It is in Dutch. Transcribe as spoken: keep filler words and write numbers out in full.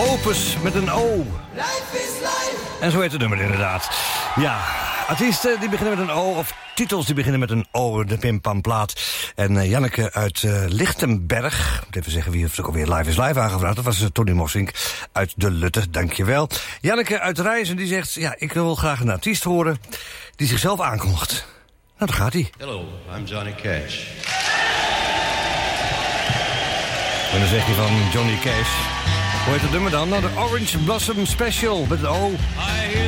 Opus met een O. En zo heet het nummer inderdaad. Ja, artiesten die beginnen met een O, of titels die beginnen met een O, de Pim Pam plaat. En uh, Janneke uit uh, Lichtenberg, moet even zeggen wie heeft ook alweer Live is Live aangevraagd. Dat was uh, Tony Mossink uit de Lutte, dankjewel. Janneke uit Rijzen die zegt, ja, ik wil graag een artiest horen die zichzelf aankondigt. Nou, daar gaat hij. Hello, I'm Johnny Cash. En dan zeg je van Johnny Cash. Hoe heet het nummer dan? Nou, de Orange Blossom Special met een O.